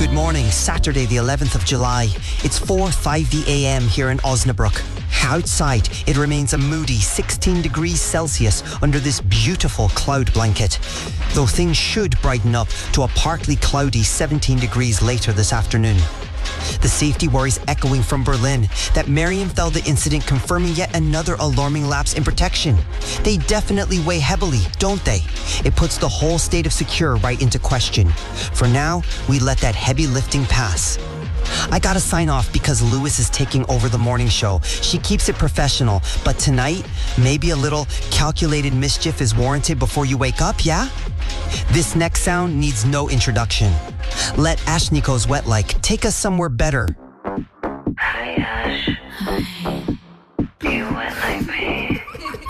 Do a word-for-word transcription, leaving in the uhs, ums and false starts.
Good morning, Saturday the eleventh of July. It's four fifty a m here in Osnabrück. Outside, it remains a moody sixteen degrees Celsius under this beautiful cloud blanket, though things should brighten up to a partly cloudy seventeen degrees later this afternoon. The safety worries echoing from Berlin, that Marienfelde incident confirming yet another alarming lapse in protection. They definitely weigh heavily, don't they? It puts the whole state of secure right into question. For now, we let that heavy lifting pass. I gotta sign off because Lewis is taking over the morning show. She keeps it professional, but tonight, maybe a little calculated mischief is warranted before you wake up, yeah? This next sound needs no introduction. Let Ashniko's Wet Like take us somewhere better. Hi, Ash. Hi. You wet like me?